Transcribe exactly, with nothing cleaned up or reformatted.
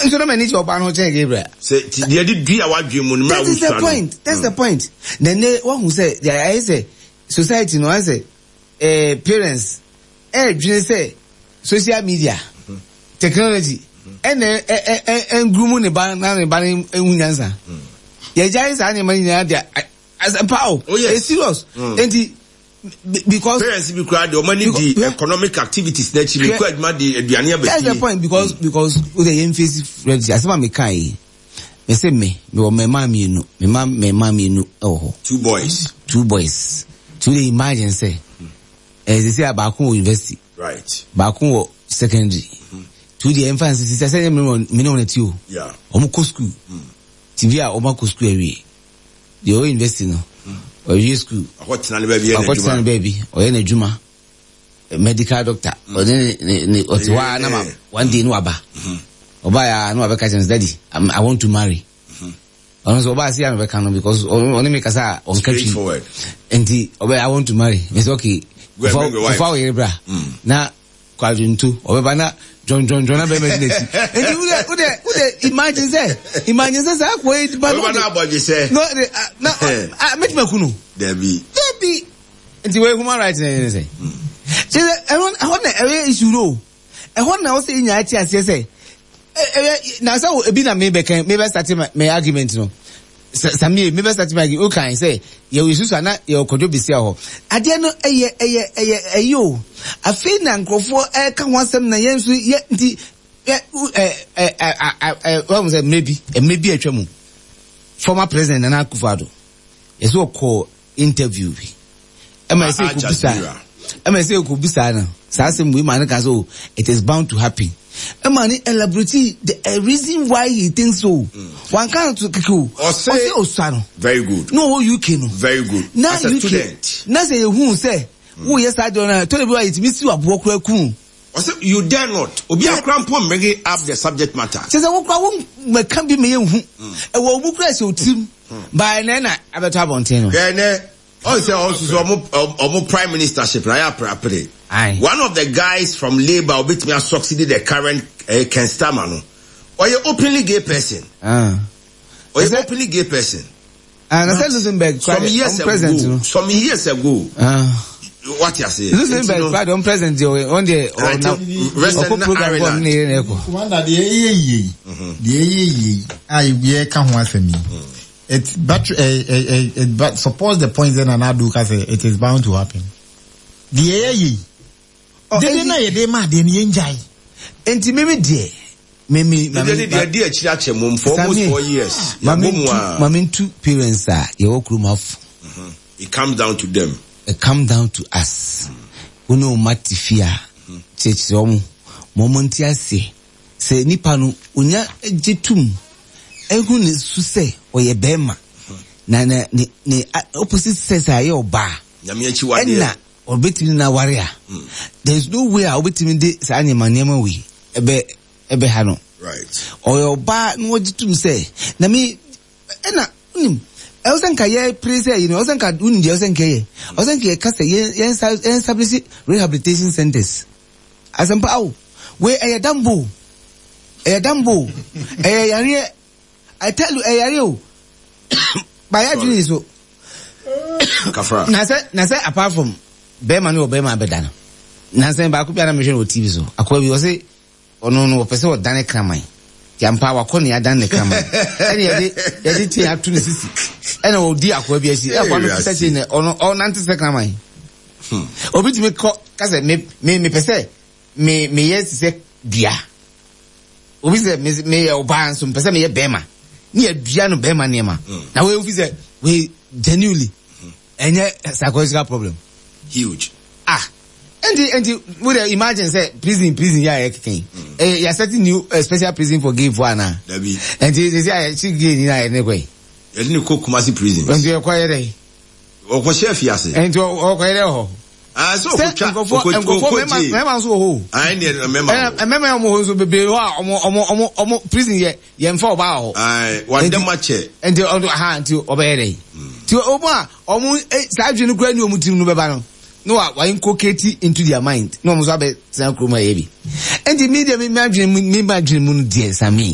so no many job no change Gabriel. Say the do our dream. That is the point. That's the point. Then they one who say there I say society no I say eh parents eh dream say social media technology and eh eh and groom ne ba na ne ba ne ehunyansa. Ye jai sa ne mani na dia as a power. Oh yes. It's serious. And because parents be crowd the money the economic activities that she required ma the aduane. That's the point because because with the emphasis ready asema me kai me say me me o me ma me no me ma me ma me no oh two boys two boys to the imagine say eh they say about university right back secondary to the emphasis say me me no let you yeah omo ko school T V a omo ko school ewie the whole university no or you school what na baby na what na baby or na juma medical doctor or ne otiwa na ma one day no aba oba ya no aba catch daddy I want to marry ono so oba see am be can because only make us on country and the oba I want to marry it's okay for for your bra na kwaduntu oba na John John John be medicine and you who there who there imagine say imagine say say wait but no na boy say no na make me kunu there be there be and the way human rights say say I want I want na area issue no I want na say nya ati ase say na say e bi na me be kan me be start my argument no Sami me be start my argument o kan say ye we susu na ye okodo bi sia ho ade no eye eye eye ayo afi na nkrofo e ka ho asem na yensu ye nti eh eh eh what was maybe e maybe atwamu former president Nana Akufo-Addo yeso ko interview bi e ma say ko bisa e ma say ko bisa na sa asem we man ka so it is bound to happen e ma ni elaborate the a reason why he thinks so mm. one can't to kiku or say Osano very good no U K no very good now as a U K student na say who say who yes I don't know to be it me see abo kura ku or say you dare not obi akrampo bring up the subject matter say say wo kura wo me kan bi me hu e wo mu kura say otim by na na abeto abonten no gene on say also omo omo prime ministership na ya prapre one of the guys from Labour obit me succeeded the current uh, Ken Starmer no or you openly gay person ah or you openly gay person and I said Lusenberg some years ago some years ago ah what you say Lusenberg quite on present on the on program ne ko wanda the yeye the yeye ai we ka ho asemi it but uh, but suppose the point then anadu ka say it is bound to happen the yeye they na ye dey mad dey enjoy enti meme dey meme mame dey dey achira achemum for almost four years mame mame two parents are ye okrumaf it comes down to them it come down to us we no matifia church omo moment ya say say nipa no onya ejetum ehu ne su say oye bema na na ne opposite sex aye oba nyame achi wade obetimi na warrior there is no way I obetimi de sa anyama niam we ebe ebe ha no right oyo ba no ogitum say na me na unim e osanka ye praise you know osanka unim de osanka ye osanka ka say ye establish rehabilitation centers asampa aw we e dambo e dambo e yare I tell you e yare o by adwini so kafra na say na say apart from Bema no Bema bedana. Na say ba ku bia na me hwe no T V so. Akwa bi o say ono no pese o dan kraman. Yampa wakọ ne adan ne kraman. Ene ye de ye de ti atu ne sisi. Ene o di akwa bi asi. E kwa no pese che ne ono o nante se kraman. Hmm. Obi ti me ko ka say me me me pese me me yes se dua. Obi se me me o ban so pese me ye Bema. Ni ye dua no Bema ne ma. Na we obi se we genuinely enye psychological problem. Huge. Ah, and the, and the, would imagine say prison, prison, yeah, okay. Mm. Uh, you're setting new uh, special prison for gay for Anna. And they say I she gay in any way. You didn't cook Kumasi prison. When you acquire day. Or what chef yase? And to acquire ho. Ah, so go for go for member so ho. I need a member. A member almost be be omo omo omo prison ye ye for ba ho. Ah, one dem match. And the other hand to obey day. To omo omo sa dwenu kura ni omu tim no be ba no. No, why inculcate into their mind? No, must have a sankroma heavy. And the media me imagine me imagine moon dear Sami.